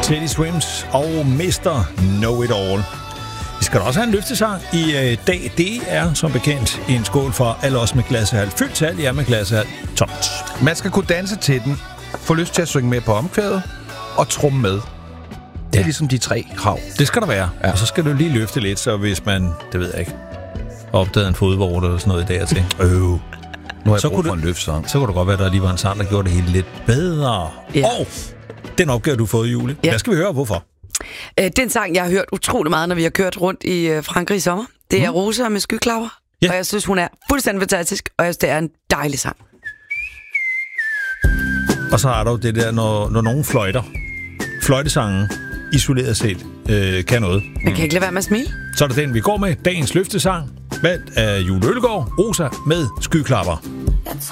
Teddy Swims og Mr. Know It All. Vi skal da også have en løftesang i dag. Det er som bekendt en skål for alle os med glassehal. Fyldt til alt jer med glassehal. Tomt. Man skal kunne danse til den, få lyst til at synge med på omkvædet og tromme med. Det er ligesom de 3 krav. Det skal der være. Ja. Og så skal du lige løfte lidt, så hvis man, det ved jeg ikke, opdagede en fodvorte eller sådan noget i dag til. Nu har jeg brug for en løftsang. Så kunne det godt være, at der lige var en sang, der gjorde det hele lidt bedre. Ja. Og den opgave, du har fået, Julie. Ja. Hvad skal vi høre, hvorfor? Den sang, jeg har hørt utrolig meget, når vi har kørt rundt i Frankrig i sommer. Det er Rosa med Skyklapper. Ja. Og jeg synes, hun er fuldstændig fantastisk. Og jeg synes, det er en dejlig sang. Og så er der jo det der, når nogen fløjter. Fløjtesangen isoleret set kan noget. Man kan ikke lade være med at smile. Så er det den, vi går med. Dagens løftesang. Valgt af Julie Ølgaard. Rosa med Skyklapper.